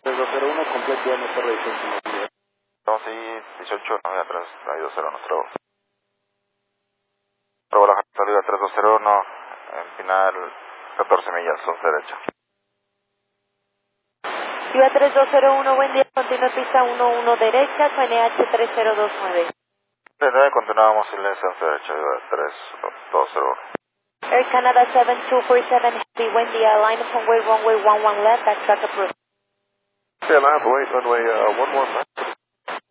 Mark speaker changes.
Speaker 1: 3201, complete ya nuestra revisión.
Speaker 2: Estamos ahí, 18, 9 atrás, 920 nuestro. Provo la salida 3201, en final 14 millas, sos derecha.
Speaker 3: Ciudad 3201, buen día, continúa pista 11 derecha, NH 3029.
Speaker 2: Desde continuamos silencio, sos derecha, 3201.
Speaker 3: Air Canada 7247, Heavy, buen día, line up runway 11 left, backtrack approved.
Speaker 2: Sí, line up runway 11 left.